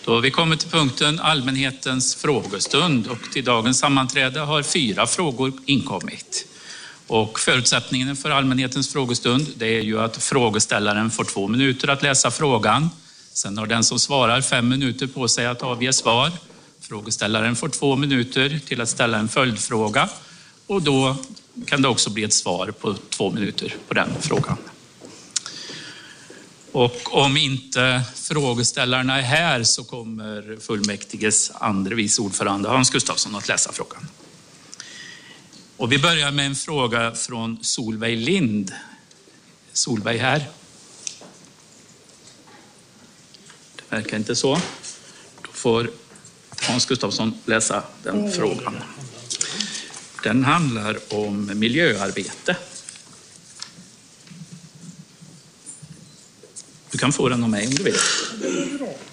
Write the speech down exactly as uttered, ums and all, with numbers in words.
Då vi kommer till punkten allmänhetens frågestund, och till dagens sammanträde har fyra frågor inkommit. Och förutsättningen för allmänhetens frågestund, det är ju att frågeställaren får två minuter att läsa frågan. Sen har den som svarar fem minuter på sig att avge svar. Frågeställaren får två minuter till att ställa en följdfråga, och då kan det också bli ett svar på två minuter på den frågan. Och om inte frågeställarna är här så kommer fullmäktiges andre vice ordförande Hans Gustafsson att läsa frågan. Och vi börjar med en fråga från Solveig Lind. Solveig här. Det verkar inte så. Då får Hans Gustafsson läsa den mm. frågan. Den handlar om miljöarbete. Du kan få den av mig om du vill.